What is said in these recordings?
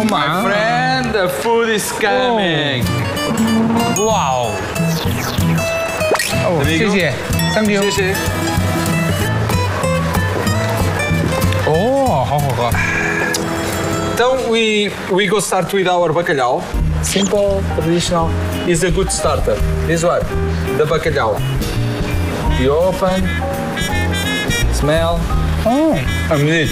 my friend, the food is coming. 哇哦！哦，谢谢 ，Thank you。 谢谢。 哦，好好喝。 Então we go start with our bacalhau. Simple, traditional. Is a good starter. This one, the bacalhau. You open, smell. 哦， A minute.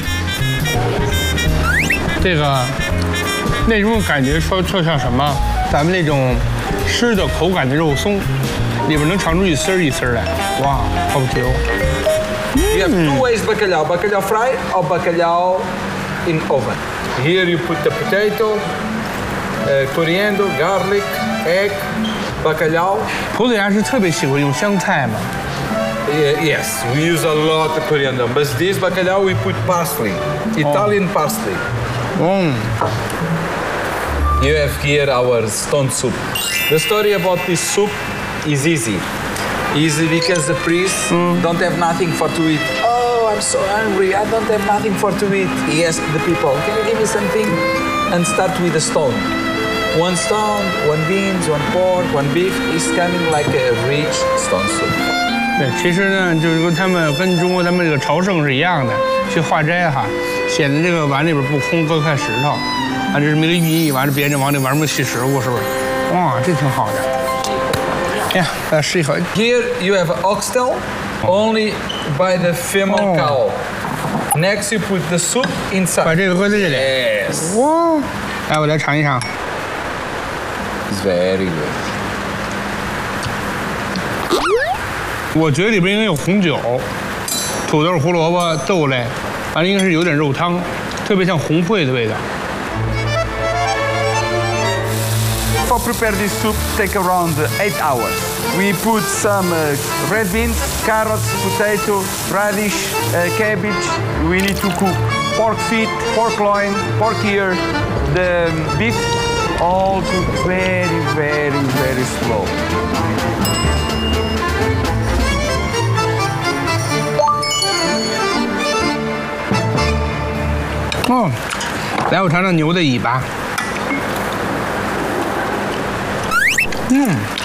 这个那种感觉说特像什么？咱们那种湿的口感的肉松，里边能尝出一丝儿一丝儿来。哇，好不甜。 You have two ways bacalhau: bacalhau fry or bacalhau in oven. Here you put the potato, coriander, garlic, egg, bacalhau. 葡萄牙是特别喜欢用香菜嘛。 Yes, we use a lot of coriander. But this bacalhau we put parsley, Italian parsley. 嗯， You have here our stone soup. The story about this soup is easy. Easy because the priests don't have nothing for to eat. Oh, I'm so hungry. I don't have nothing for to eat. He asked the people, can you give me something? And start with a stone. One stone, one beans, one pork, one beef is coming like a rich stone soup. 对，其实呢，就是跟他们跟中国咱们这个朝圣是一样的，去化斋哈，显得这个碗里边不空，搁块石头，啊，这是没个寓意，完了别人往里玩命砌食物，是不是？哇，这挺好的。哎呀，试一口。 Here you have oxtail, only by the female cow. Next you put the soup 把 inside. 这个搁在这里。 Yes. 哇，来，我来尝一尝。 It's very good. 我觉得里边应该有红酒、土豆、胡萝卜、豆类，完了应该是有点肉汤，特别像红烩的味道。 For prepare this soup, take around 8 hours. We put some red beans, carrots, potato, radish, cabbage. We need to cook pork feet, pork loin, pork ear, the beef, all cooked very, very, very slow. 哦，来，我尝尝牛的尾巴。嗯。